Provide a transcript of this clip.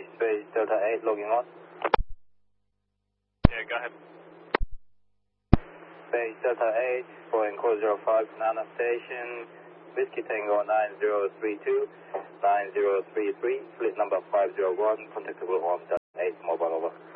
Space Delta 8 logging on. Yeah, go ahead. Space Delta 8, Boeing Code 05, Nana Station, Whiskey Tango 9032, 9033, fleet number 501, contactable on Delta 8, mobile over.